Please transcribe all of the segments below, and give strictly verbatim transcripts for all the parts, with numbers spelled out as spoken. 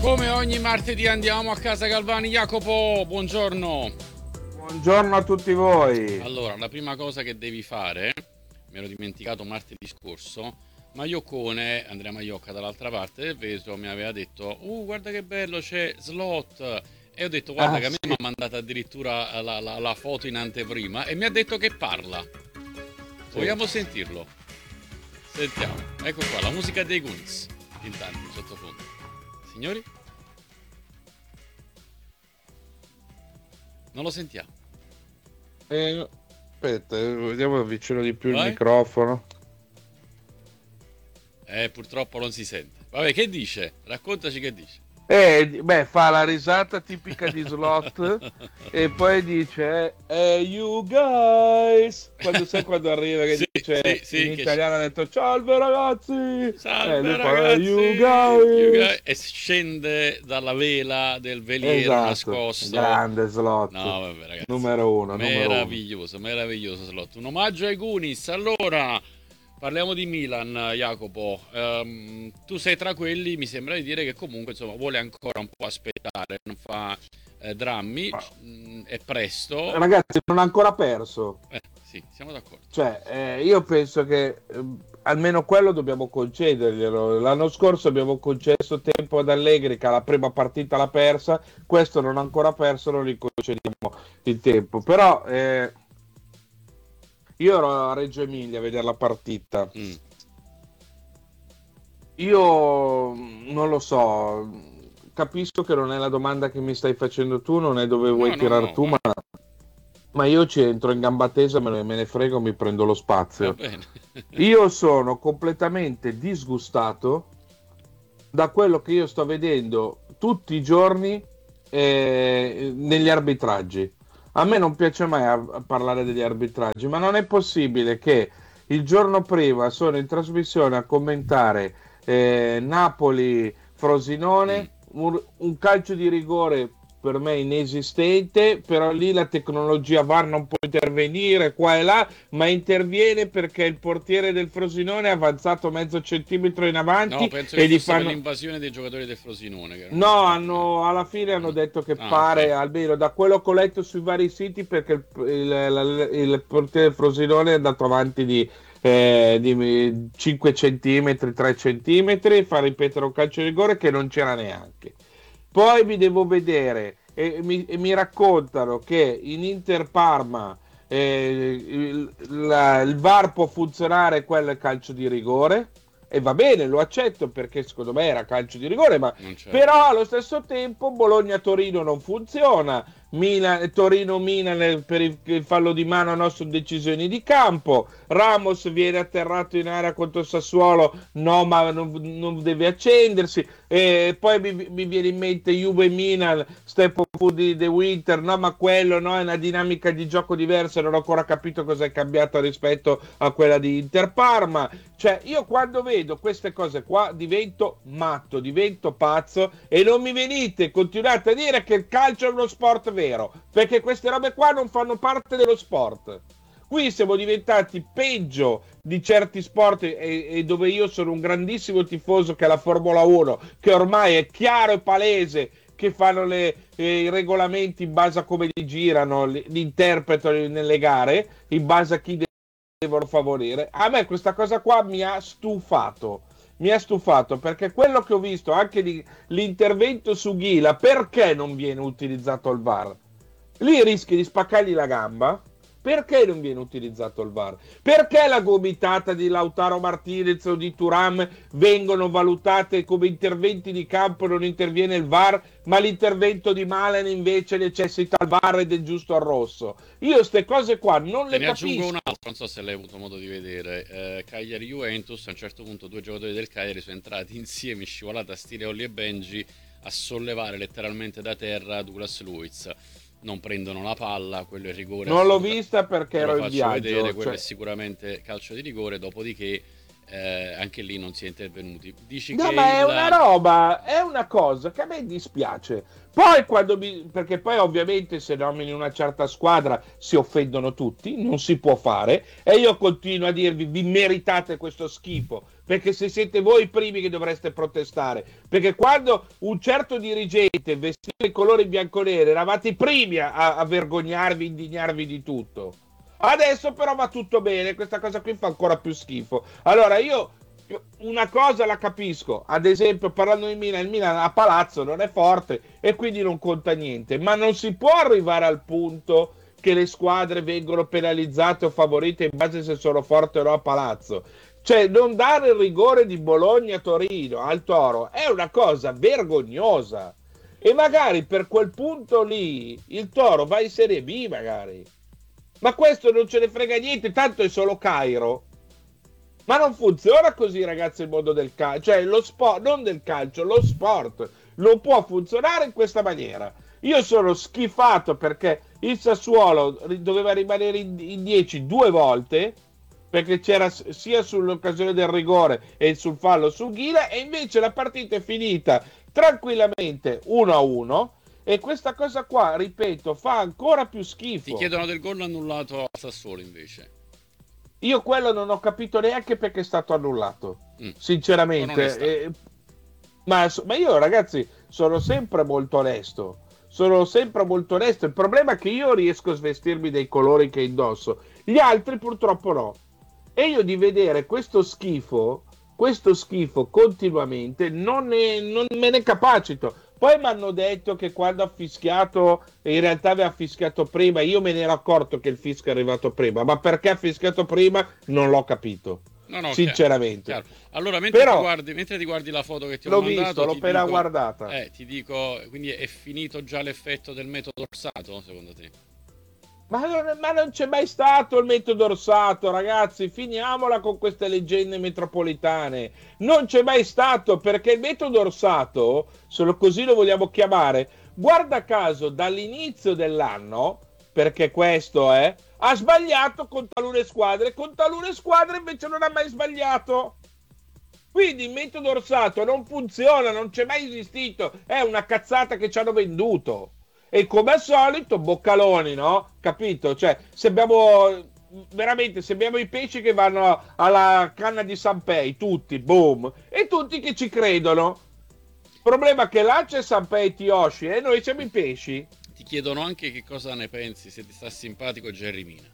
Come ogni martedì andiamo a casa Galvani. Jacopo, buongiorno. Buongiorno a tutti voi. Allora, la prima cosa che devi fare, mi ero dimenticato martedì scorso, Maioccone, Andrea Maiocca dall'altra parte del vetro mi aveva detto uh guarda che bello, c'è Slot, e ho detto guarda Ah, che a me sì. mi ha mandato addirittura la, la, la foto in anteprima e mi ha detto che parla. Sì. Vogliamo sentirlo? Sentiamo, ecco qua la musica dei Goonies intanto in sottofondo. Signori? Non lo sentiamo. Eh, aspetta, eh, vediamo vicino di più il Vai? microfono. Eh, purtroppo non si sente. Vabbè, che dice? Raccontaci che dice. Eh, beh, fa la risata tipica di Slot e poi dice hey you guys, quando sai quando arriva che Sì, dice sì, in sì, che c- italiano ha detto salve ragazzi, eh, lui Salve fa hey ragazzi, you you guys. guys. E scende dalla vela del veliero Esatto, nascosto. grande Slot, No, vabbè, ragazzi. numero uno, numero uno. Meraviglioso, meraviglioso slot. Un omaggio ai Goonies. Allora, parliamo di Milan, Jacopo. Ehm, tu sei tra quelli, mi sembra di dire che comunque insomma vuole ancora un po' aspettare, non fa eh, drammi, Ma, mm, è presto. ragazzi, non ha ancora perso. Eh, sì, siamo d'accordo. Cioè, eh, io penso che eh, almeno quello dobbiamo concederglielo. L'anno scorso abbiamo concesso tempo ad Allegri che la prima partita l'ha persa, questo non ha ancora perso, non gli concediamo il tempo. Però eh, io ero a Reggio Emilia a vedere la partita. Mm. Io mm, non lo so, capisco che non è la domanda che mi stai facendo tu, non è dove vuoi No, no, tirar no, tu, vai, ma, ma io ci entro in gamba tesa, me ne, me ne frego, mi prendo lo va spazio. bene. Io sono completamente disgustato da quello che io sto vedendo tutti i giorni eh, negli arbitraggi. A me non piace mai a- a parlare degli arbitraggi, ma non è possibile che il giorno prima sono in trasmissione a commentare eh, Mm. Napoli-Frosinone, un, un calcio di rigore per me inesistente, però lì la tecnologia V A R non può intervenire qua e là, ma interviene perché il portiere del Frosinone è avanzato mezzo centimetro in No, avanti penso che e gli fosse per fanno... l'invasione dei giocatori del Frosinone che erano No, entrati là. hanno, alla fine hanno Mm. detto che Ah, ok. pare, almeno da quello che ho letto sui vari siti, perché il, il, il- il portiere del Frosinone è andato avanti di, eh, di cinque centimetri, tre centimetri, fa ripetere un calcio di rigore che non c'era neanche. Poi mi devo vedere e mi, e mi raccontano che in Inter Parma eh, il, la- il V A R può funzionare, quello è calcio di rigore. E va bene, lo accetto perché secondo me era calcio di rigore, ma Non c'era. però allo stesso tempo Bologna-Torino non funziona, Milan- Torino-Milan per il, il fallo di mano no su decisioni di campo, Ramos viene atterrato in area contro il Sassuolo, no ma non, non deve accendersi, e poi mi, mi viene in mente Juve-Milan, step of food di The Winter, no ma quello no, è una dinamica di gioco diversa, non ho ancora capito cosa è cambiato rispetto a quella di Inter-Parma. Cioè, io quando vedo queste cose qua divento matto, divento pazzo e non mi venite, continuate a dire che il calcio è uno sport vero, perché queste robe qua non fanno parte dello sport. Qui siamo diventati peggio di certi sport e, e dove io sono un grandissimo tifoso che è la Formula uno, che ormai è chiaro e palese che fanno le, eh, i regolamenti in base a come li girano, li, li interpretano nelle gare, in base a chi devono favorire. A me questa cosa qua mi ha stufato. Mi ha stufato perché quello che ho visto anche di, l'intervento su Ghila, perché non viene utilizzato il V A R? Lì rischi di spaccargli la gamba. Perché non viene utilizzato il V A R? Perché la gomitata di Lautaro Martinez o di Thuram vengono valutate come interventi di campo e non interviene il V A R, ma l'intervento di Malen invece necessita il V A R ed è giusto al rosso? Io queste cose qua non Te le ne aggiungo un capisco. altro, non so se l'hai avuto modo di vedere. Eh, Cagliari-Juventus, a un certo punto due giocatori del Cagliari sono entrati insieme, scivolata stile Olli e Benji, a sollevare letteralmente da terra Douglas Luiz. Non prendono la palla, quello è rigore Non l'ho assoluta. vista perché Te lo ero in faccio vedere, viaggio, quello è cioè, sicuramente calcio di rigore, dopodiché eh, anche lì non si è intervenuti. Dici No, che ma è il... una roba, è una cosa che a me dispiace. Poi quando mi... perché poi ovviamente se nomini una certa squadra si offendono tutti, non si può fare. E io continuo a dirvi, vi meritate questo schifo, perché se siete voi i primi che dovreste protestare. Perché quando un certo dirigente vestiva i colori bianconeri, eravate i primi a, a vergognarvi, indignarvi di tutto. Adesso però va tutto bene, questa cosa qui fa ancora più schifo. Allora io una cosa la capisco, ad esempio parlando di Milan, il Milan a Palazzo non è forte e quindi non conta niente, ma non si può arrivare al punto che le squadre vengono penalizzate o favorite in base se sono forti o no a Palazzo. Cioè non dare il rigore di Bologna-Torino al Toro è una cosa vergognosa e magari per quel punto lì il Toro va in Serie B magari, ma questo non ce ne frega niente, tanto è solo Cairo. Ma non funziona così, ragazzi, il mondo del calcio, cioè lo sport, non del calcio, lo sport non può funzionare in questa maniera. Io sono schifato perché il Sassuolo doveva rimanere in dieci due volte, perché c'era sia sull'occasione del rigore e sul fallo su Ghila, e invece la partita è finita tranquillamente uno a uno. E questa cosa qua, ripeto, fa ancora più schifo. Ti chiedono del gol annullato a Sassuolo invece. Io quello non ho capito neanche perché è stato annullato, mm. sinceramente. Eh, ma, ma io, ragazzi, sono sempre molto onesto. Sono sempre molto onesto. Il problema è che io riesco a svestirmi dei colori che indosso. Gli altri purtroppo no. E io di vedere questo schifo, questo schifo continuamente, non, ne, non me ne capacito. Poi mi hanno detto che quando ha fischiato, in realtà aveva fischiato prima, io me ne ero accorto che il fischio è arrivato prima, ma perché ha fischiato prima non l'ho capito, no, no, sinceramente. Chiaro, chiaro. Allora, mentre, Però, ti guardi, mentre ti guardi la foto che ti ho l'ho mandato... visto, l'ho ti appena dico, guardata. Eh, ti dico, quindi è finito già l'effetto del metodo orsato, secondo te? Ma non, ma non c'è mai stato il metodo orsato, ragazzi, finiamola con queste leggende metropolitane. Non c'è mai stato, perché il metodo orsato, solo così lo vogliamo chiamare, guarda caso dall'inizio dell'anno, perché questo è, ha sbagliato con talune squadre, con talune squadre invece non ha mai sbagliato. Quindi il metodo orsato non funziona, non c'è mai esistito, è una cazzata che ci hanno venduto. E come al solito, boccaloni, no? Capito? Cioè, se abbiamo veramente, se abbiamo i pesci che vanno alla canna di Sanpei, tutti, boom, e tutti che ci credono. Il problema è che là c'è Sanpei e Tiyoshi e noi siamo i pesci. Ti chiedono anche che cosa ne pensi, se ti sta simpatico Jerry Mina.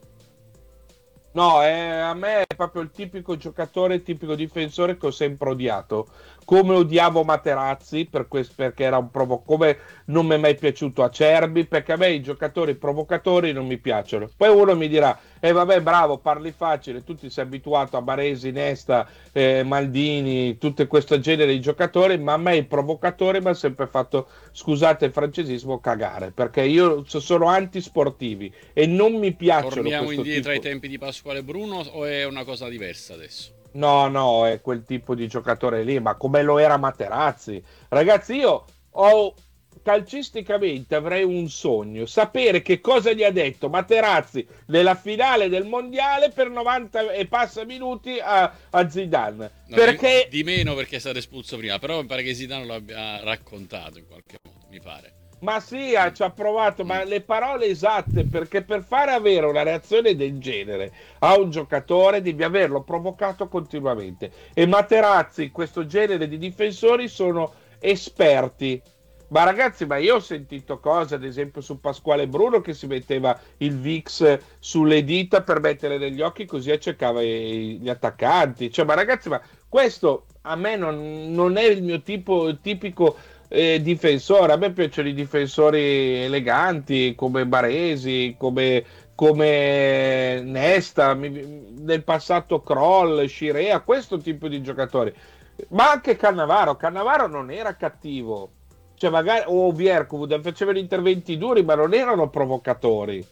No, eh, a me è proprio il tipico giocatore, il tipico difensore che ho sempre odiato. Come odiavo Materazzi, per questo, perché era un provo- come non mi è mai piaciuto Acerbi, perché a me i giocatori provocatori non mi piacciono. Poi uno mi dirà, e eh, vabbè, bravo, parli facile, tu ti sei abituato a Baresi, Nesta, eh, Maldini, tutto questo genere di giocatori, ma a me il provocatore mi ha sempre fatto, scusate il francesismo, cagare, perché io sono antisportivi e non mi piacciono. Torniamo questo indietro tipo... ai tempi di Pasquale Bruno o è una cosa diversa adesso? No, no, è quel tipo di giocatore lì, ma come lo era Materazzi. Ragazzi, io ho calcisticamente avrei un sogno, sapere che cosa gli ha detto Materazzi nella finale del mondiale per novanta e passa minuti a, a Zidane. No, perché... di, di meno perché è stato espulso prima, però mi pare che Zidane lo abbia raccontato in qualche modo, mi pare. Ma sì, ci ha provato, ma le parole esatte, perché per fare avere una reazione del genere a un giocatore devi averlo provocato continuamente. E Materazzi, questo genere di difensori, sono esperti. Ma ragazzi, ma io ho sentito cose, ad esempio su Pasquale Bruno, che si metteva il Vicks sulle dita per mettere negli occhi così accecava i, gli attaccanti. Cioè, ma ragazzi, ma questo a me non, non è il mio tipo tipico... Eh, difensore. A me piacciono i difensori eleganti come Baresi, come, come Nesta, mi, nel passato Kroll, Scirea, questo tipo di giocatori. Ma anche Cannavaro. Cannavaro non era cattivo, cioè magari o Vierkovud facevano interventi duri, ma non erano provocatori.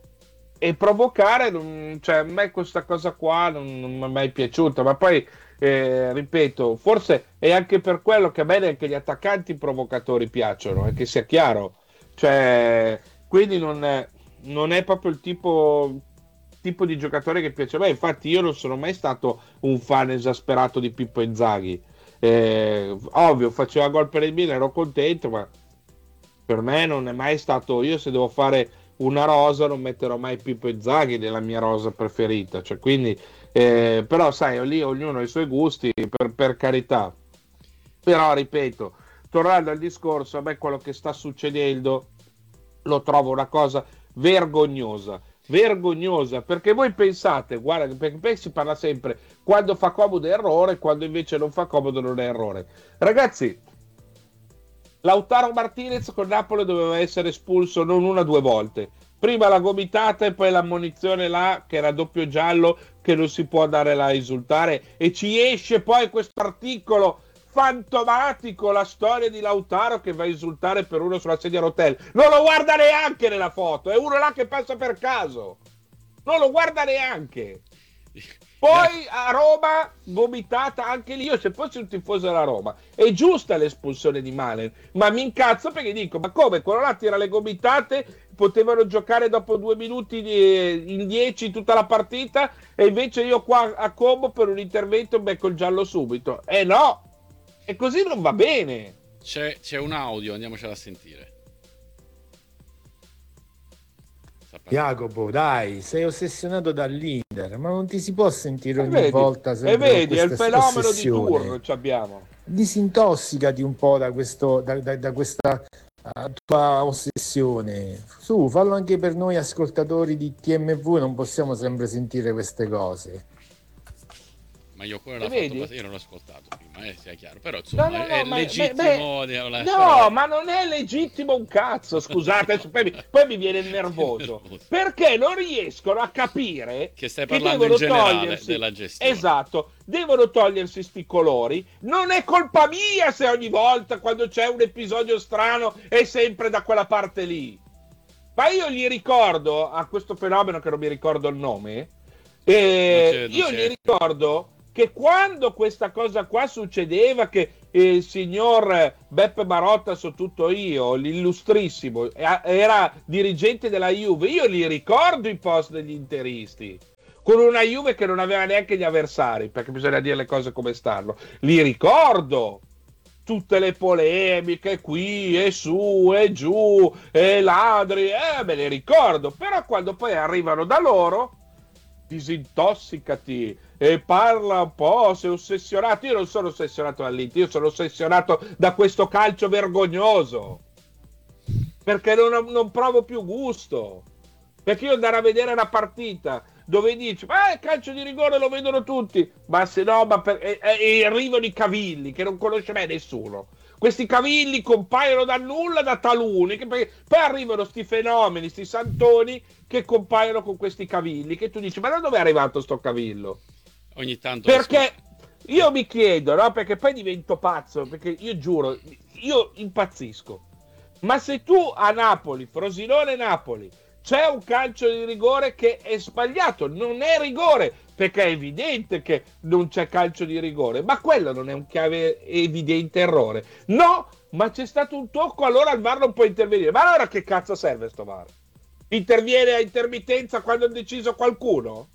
E provocare, non, cioè a me questa cosa qua non, non mi è mai piaciuta, ma poi Eh, ripeto, forse è anche per quello che a me anche gli attaccanti provocatori piacciono, eh, che sia chiaro, cioè, quindi non è, non è proprio il tipo tipo di giocatore che piace a me. Infatti io non sono mai stato un fan esasperato di Pippo Inzaghi. Eh, ovvio, faceva gol per il Milan, ero contento, ma per me non è mai stato. Io se devo fare una rosa non metterò mai Pippo Inzaghi nella mia rosa preferita, cioè, quindi eh, però sai, lì ognuno ha i suoi gusti, per, per carità. Però ripeto, tornando al discorso, a me quello che sta succedendo lo trovo una cosa vergognosa, vergognosa, perché voi pensate, guarda, perché poi si parla sempre quando fa comodo è errore, quando invece non fa comodo non è errore. Ragazzi, Lautaro Martinez con Napoli doveva essere espulso non una due volte, prima la gomitata e poi l'ammonizione là che era doppio giallo, che non si può andare là a esultare, e ci esce poi questo articolo fantomatico, la storia di Lautaro che va a esultare per uno sulla sedia a rotelle. Non lo guarda neanche nella foto, è uno là che passa per caso, non lo guarda neanche. Poi a Roma gomitata anche lì. Io se fossi un tifoso della Roma è giusta l'espulsione di Malen, ma mi incazzo perché dico, ma come quello là tira le gomitate, potevano giocare dopo due minuti di, in dieci tutta la partita, e invece io qua a Como per un intervento becco il giallo subito. Eh no, e così non va bene. C'è, c'è un audio, andiamocela a sentire. Jacopo, dai, sei ossessionato dall'Inter, ma non ti si può sentire ogni vedi, volta e sempre vedi, è il fenomeno ossessione. di turno che abbiamo. Disintossicati un po' da, questo, da, da, da questa uh, tua ossessione. Su, fallo anche per noi ascoltatori di T M V, non possiamo sempre sentire queste cose. Ma io quello l'ho vedi? fatto passare, io non l'ho ascoltato prima, eh, sia chiaro. Però insomma No, no, no, è ma- legittimo. beh, la- No, ma non è legittimo un cazzo, scusate, adesso poi, mi, poi mi viene nervoso, perché non riescono a capire Che stai che parlando in devono generale togliersi- della gestione. Esatto, devono togliersi sti colori. Non è colpa mia se ogni volta quando c'è un episodio strano è sempre da quella parte lì. Ma io gli ricordo a questo fenomeno che non mi ricordo il nome, eh, Non c'è- non io c'è. gli ricordo che quando questa cosa qua succedeva, che il signor Beppe Marotta, so tutto io, l'illustrissimo, era dirigente della Juve, io li ricordo i post degli interisti, con una Juve che non aveva neanche gli avversari, perché bisogna dire le cose come stanno, li ricordo. Tutte le polemiche qui e su e giù e ladri, eh, me le ricordo, però quando poi arrivano da loro, disintossicati e parla un po', sei ossessionato. Io non sono ossessionato dall'Inter, io sono ossessionato da questo calcio vergognoso, perché non, non provo più gusto, perché io andare a vedere una partita dove dici ma il calcio di rigore lo vedono tutti, ma se no, ma per, e, e arrivano i cavilli che non conosce mai nessuno. Questi cavilli compaiono da nulla, da taluni, che poi, poi arrivano sti fenomeni, sti santoni che compaiono con questi cavilli, che tu dici ma da dove è arrivato sto cavillo? Ogni tanto Perché io mi chiedo, no? Perché poi divento pazzo, perché io giuro, io impazzisco. Ma se tu a Napoli, Frosinone-Napoli, c'è un calcio di rigore che è sbagliato, non è rigore, perché è evidente che non c'è calcio di rigore, ma quello non è un chiave evidente errore. No, ma c'è stato un tocco, allora il V A R non può intervenire. Ma allora che cazzo serve sto V A R? Interviene a intermittenza quando ha deciso qualcuno?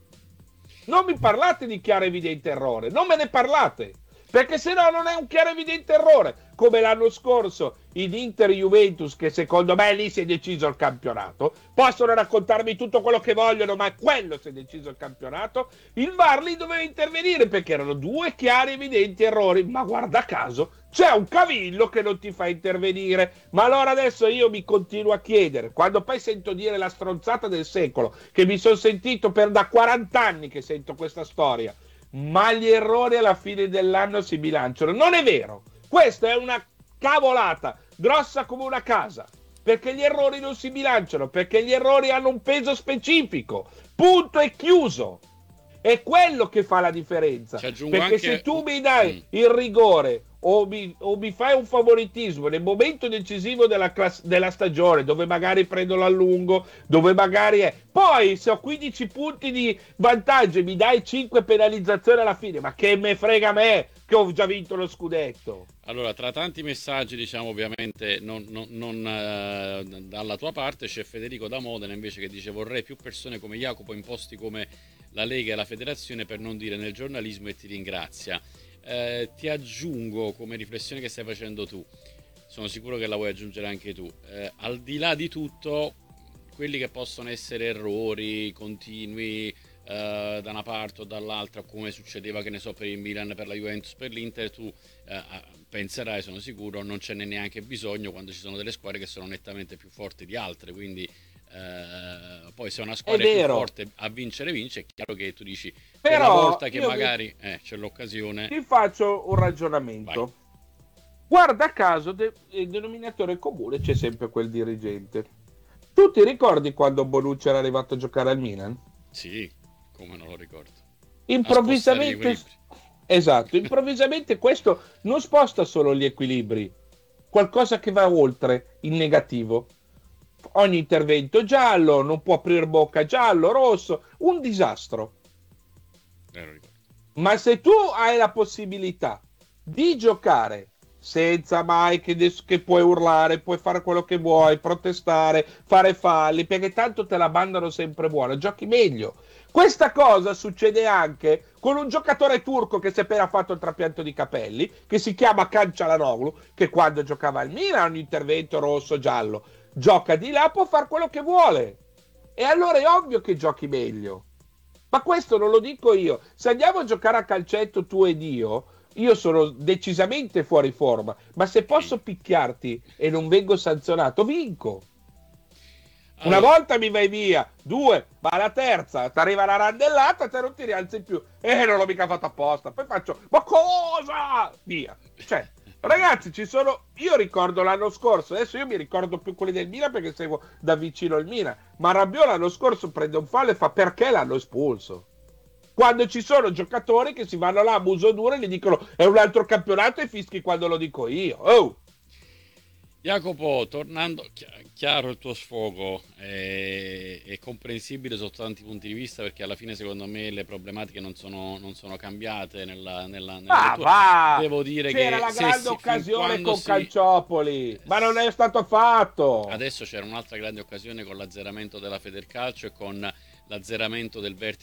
Non mi parlate di chiaro evidente errore, non me ne parlate, perché se no non è un chiaro evidente errore, come l'anno scorso in Inter Juventus, che secondo me lì si è deciso il campionato. Possono raccontarmi tutto quello che vogliono, ma quello si è deciso il campionato. Il V A R lì doveva intervenire perché erano due chiari evidenti errori, ma guarda caso c'è un cavillo che non ti fa intervenire. Ma allora adesso io mi continuo a chiedere, quando poi sento dire la stronzata del secolo, che mi sono sentito per da quaranta anni che sento questa storia, ma gli errori alla fine dell'anno si bilanciano. Non è vero, questa è una cavolata grossa come una casa, perché gli errori non si bilanciano, perché gli errori hanno un peso specifico, punto e chiuso. È quello che fa la differenza, Ci aggiungo perché anche- se tu mi dai Mm. il rigore o mi, o mi fai un favoritismo nel momento decisivo della, class- della stagione, dove magari prendo l'allungo, dove magari è. Poi se ho quindici punti di vantaggio e mi dai cinque penalizzazioni alla fine, ma che me frega a me che ho già vinto lo scudetto? Allora, tra tanti messaggi, diciamo, ovviamente non, non, non eh, dalla tua parte, c'è Federico da Modena invece che dice: vorrei più persone come Jacopo in posti come la Lega e la Federazione, per non dire nel giornalismo, e ti ringrazia. Eh, ti aggiungo come riflessione che stai facendo tu, sono sicuro che la vuoi aggiungere anche tu, eh, al di là di tutto, quelli che possono essere errori continui Uh, da una parte o dall'altra, come succedeva, che ne so, per il Milan, per la Juventus, per l'Inter, tu uh, penserai, sono sicuro, non ce n'è neanche bisogno quando ci sono delle squadre che sono nettamente più forti di altre, quindi uh, poi se una squadra è, è più forte a vincere vince, è chiaro che tu dici, per la volta che magari vi... eh, c'è l'occasione. Ti faccio un ragionamento. Vai. Guarda caso, de- il denominatore comune c'è sempre quel dirigente. Tu ti ricordi quando Bonucci era arrivato a giocare al Milan? Sì. Come non lo ricordo. Improvvisamente, esatto, improvvisamente questo non sposta solo gli equilibri, qualcosa che va oltre il negativo. Ogni intervento giallo, non può aprire bocca, giallo, rosso, un disastro. Eh, Ma se tu hai la possibilità di giocare senza mai che, des- che puoi urlare, puoi fare quello che vuoi, protestare, fare falli, perché tanto te la mandano sempre buona, giochi meglio. Questa cosa succede anche con un giocatore turco che si è appena fatto il trapianto di capelli, che si chiama Calcialanoglu, che quando giocava al Milan un intervento rosso-giallo, gioca di là, può fare quello che vuole. E allora è ovvio che giochi meglio. Ma questo non lo dico io. Se andiamo a giocare a calcetto tu ed io, io sono decisamente fuori forma, ma se posso picchiarti e non vengo sanzionato, vinco. Una allora, volta mi vai via, due, ma alla terza ti arriva la randellata, te non ti rialzi più. Eh, non l'ho mica fatto apposta. Poi faccio, ma cosa? Via. Cioè, ragazzi, ci sono... Io ricordo l'anno scorso, adesso io mi ricordo più quelli del Milan perché seguo da vicino il Milan, ma Rabiot l'anno scorso prende un fallo e fa perché l'hanno espulso. Quando ci sono giocatori che si vanno là a muso duro e gli dicono è un altro campionato e fischi quando lo dico io. Oh! Jacopo, tornando, chiaro il tuo sfogo, è, è comprensibile sotto tanti punti di vista, perché alla fine secondo me le problematiche non sono, non sono cambiate nella, nella, nella ah, tua... va! Devo dire c'era che la grande si, occasione con si... Calciopoli, ma non è stato fatto. Adesso c'era un'altra grande occasione con l'azzeramento della Federcalcio e con l'azzeramento del vertice